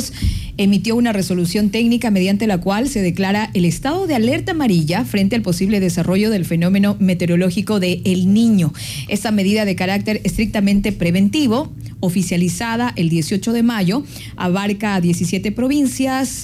Meteorológicos emitió una resolución técnica mediante la cual se declara el estado de alerta amarilla frente al posible desarrollo del fenómeno meteorológico de El Niño. Esta medida de carácter estrictamente preventivo, oficializada el 18 de mayo, abarca 17 provincias,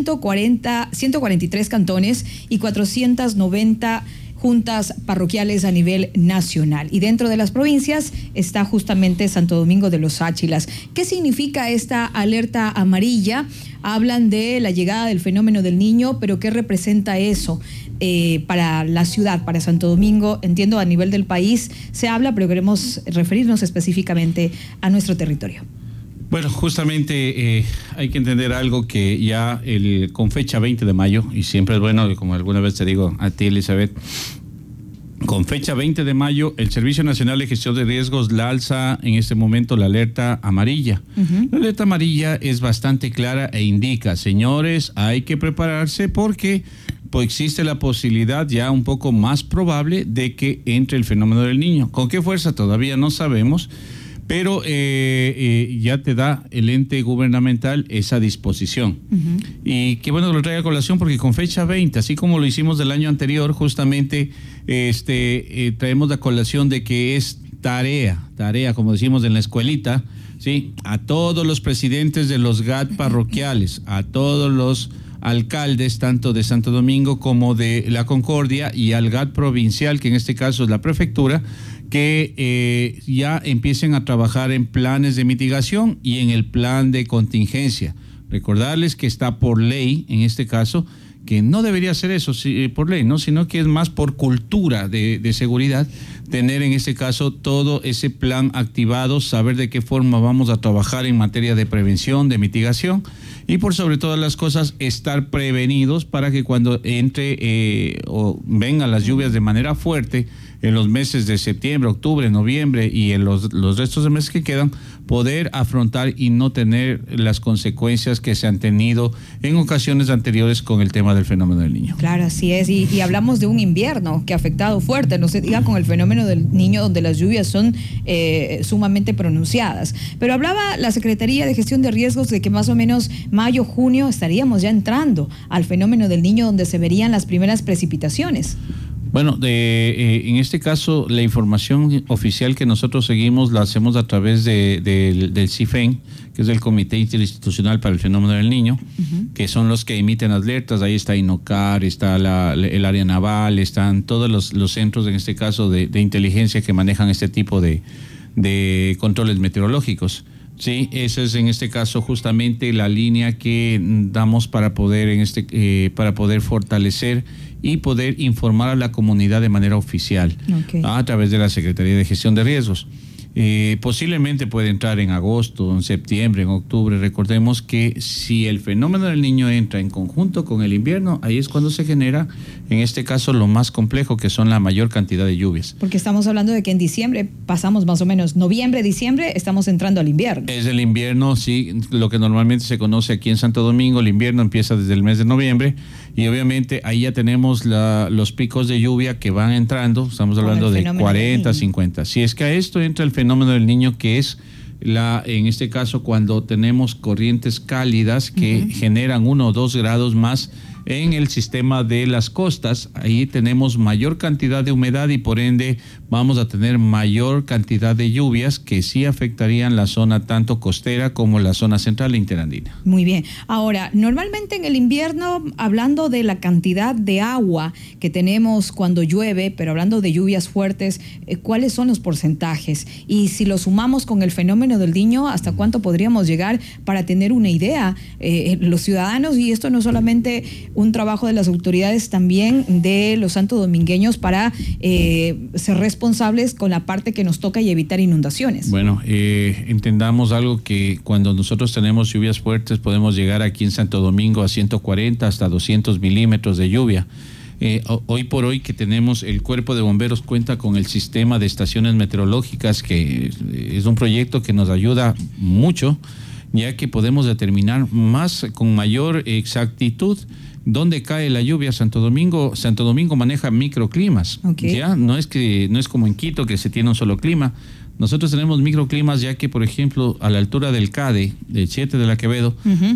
143 cantones y 490 juntas parroquiales a nivel nacional. Y dentro de las provincias está justamente Santo Domingo de los Áchilas. ¿Qué significa esta alerta amarilla? Hablan de la llegada del fenómeno del Niño, pero ¿qué representa eso para la ciudad, para Santo Domingo? Entiendo, a nivel del país se habla, pero queremos referirnos específicamente a nuestro territorio. Bueno, justamente hay que entender algo que ya con fecha 20 de mayo, y siempre es bueno, como alguna vez te digo a ti, Elizabeth, con fecha 20 de mayo, el Servicio Nacional de Gestión de Riesgos la alza en este momento la alerta amarilla. La alerta amarilla es bastante clara e indica, señores, hay que prepararse porque pues existe la posibilidad ya un poco más probable de que entre el fenómeno del Niño. ¿Con qué fuerza? Todavía no sabemos. Pero ya te da el ente gubernamental esa disposición. Y qué bueno que lo traiga a colación, porque con fecha 20, así como lo hicimos del año anterior, justamente traemos la colación de que es tarea, como decimos en la escuelita, ¿sí? A todos los presidentes de los GAT parroquiales, a todos los alcaldes, tanto de Santo Domingo como de La Concordia, y al GAT provincial, que en este caso es la prefectura, que ya empiecen a trabajar en planes de mitigación y en el plan de contingencia. Recordarles que está por ley, en este caso, que no debería ser eso por ley, ¿no? Sino que es más por cultura de seguridad, tener en este caso todo ese plan activado, saber de qué forma vamos a trabajar en materia de prevención, de mitigación, y por sobre todas las cosas estar prevenidos para que cuando entre o vengan las lluvias de manera fuerte en los meses de septiembre, octubre, noviembre y en los restos de meses que quedan, poder afrontar y no tener las consecuencias que se han tenido en ocasiones anteriores con el tema del fenómeno del Niño. Claro, así es, y hablamos de un invierno que ha afectado fuerte, no se diga con el fenómeno del Niño, donde las lluvias son sumamente pronunciadas. Pero hablaba la Secretaría de Gestión de Riesgos de que más o menos mayo, junio estaríamos ya entrando al fenómeno del Niño, donde se verían las primeras precipitaciones. Bueno, en este caso, la información oficial que nosotros seguimos la hacemos a través del CIFEN, que es el Comité Interinstitucional para el Fenómeno del Niño, que son los que emiten alertas. Ahí está INOCAR, está el área naval, están todos los centros, en este caso, de inteligencia que manejan este tipo de controles meteorológicos. Sí, esa es en este caso justamente la línea que damos para poder fortalecer y poder informar a la comunidad de manera oficial, a través de la Secretaría de Gestión de Riesgos. Posiblemente puede entrar en agosto, en septiembre, en octubre. Recordemos que si el fenómeno del Niño entra en conjunto con el invierno, ahí es cuando se genera, en este caso, lo más complejo, que son la mayor cantidad de lluvias. Porque estamos hablando de que en diciembre pasamos más o menos noviembre, diciembre, estamos entrando al invierno. Es el invierno, sí, lo que normalmente se conoce aquí en Santo Domingo. El invierno empieza desde el mes de noviembre y obviamente ahí ya tenemos los picos de lluvia que van entrando. Estamos hablando de 40, 50. Si es que a esto entra el fenómeno del Niño, que es en este caso cuando tenemos corrientes cálidas que generan 1 o 2 grados más en el sistema de las costas, ahí tenemos mayor cantidad de humedad y por ende vamos a tener mayor cantidad de lluvias que sí afectarían la zona tanto costera como la zona central e interandina. Muy bien. Ahora, normalmente en el invierno, hablando de la cantidad de agua que tenemos cuando llueve, pero hablando de lluvias fuertes, ¿cuáles son los porcentajes? Y si lo sumamos con el fenómeno del Niño, ¿hasta cuánto podríamos llegar para tener una idea? Los ciudadanos, y esto no solamente un trabajo de las autoridades, también de los santodomingueños para ser responsables con la parte que nos toca y evitar inundaciones. Bueno, entendamos algo, que cuando nosotros tenemos lluvias fuertes podemos llegar aquí en Santo Domingo a 140 hasta 200 milímetros de lluvia. Hoy por hoy que tenemos, el Cuerpo de Bomberos cuenta con el sistema de estaciones meteorológicas, que es un proyecto que nos ayuda mucho, ya que podemos determinar con mayor exactitud dónde cae la lluvia. Santo Domingo maneja microclimas. Ya no es como en Quito, que se tiene un solo clima. Nosotros tenemos microclimas, ya que, por ejemplo, a la altura del CADE, del 7 de la Quevedo,